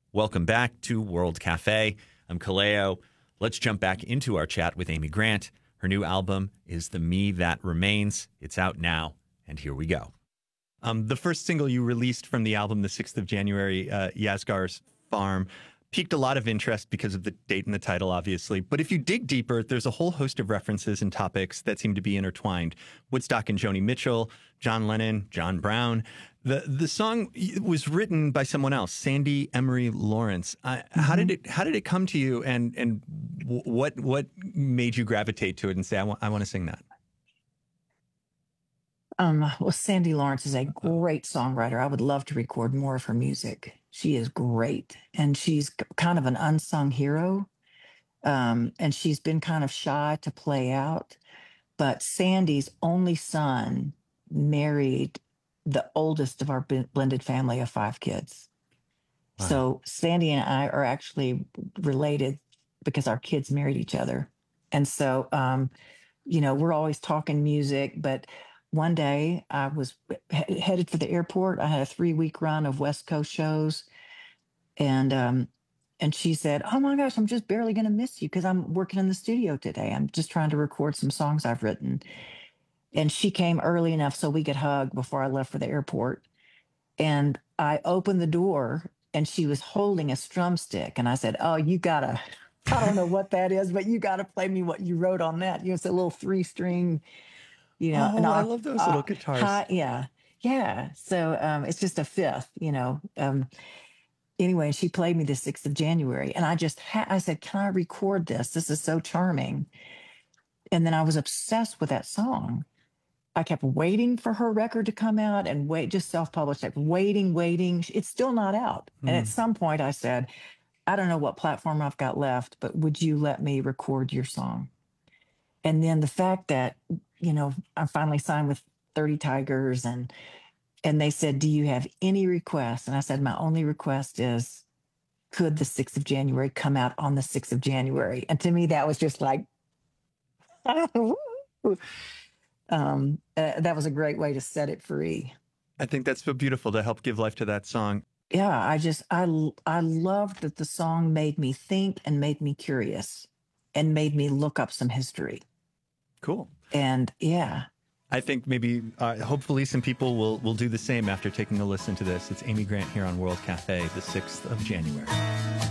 Welcome back to World Cafe. I'm Kaleo. Let's jump back into our chat with Amy Grant. Her new album is The Me That Remains. It's out now, and here we go. The first single you released from the album, the 6th of January, Yasgar's Farm, piqued a lot of interest because of the date and the title, obviously. But if you dig deeper, there's a whole host of references and topics that seem to be intertwined. Woodstock and Joni Mitchell, John Lennon, John Brown. The song was written by someone else, Sandy Emery Lawrence. How did it come to you, and what made you gravitate to it and say, I want to sing that? Well, Sandy Lawrence is a great songwriter. I would love to record more of her music. She is great, and she's kind of an unsung hero. And she's been kind of shy to play out. But Sandy's only son married the oldest of our blended family of 5 kids. Wow. So Sandy and I are actually related because our kids married each other. And so, we're always talking music, but one day I was headed for the airport. I had a 3-week run of West Coast shows. And she said, "Oh my gosh, I'm just barely going to miss you because I'm working in the studio today. I'm just trying to record some songs I've written." And she came early enough so we could hug before I left for the airport. And I opened the door and she was holding a strum stick. And I said, "Oh, I don't know what that is, but you gotta play me what you wrote on that." It's a little 3-string, I love those little guitars. Yeah. So it's just a fifth. Anyway, she played me the 6th of January, and I said, "Can I record this? This is so charming." And then I was obsessed with that song. I kept waiting for her record to come out and just self-published, like waiting. It's still not out. And at some point I said, "I don't know what platform I've got left, but would you let me record your song?" And then the fact that, I finally signed with 30 Tigers, and they said, "Do you have any requests?" And I said, "My only request is, could the 6th of January come out on the 6th of January?" And to me, that was just like, that was a great way to set it free. I think that's so beautiful to help give life to that song. Yeah, I loved that the song made me think and made me curious and made me look up some history. Cool. And yeah. I think maybe, hopefully some people will do the same after taking a listen to this. It's Amy Grant here on World Cafe, the 6th of January.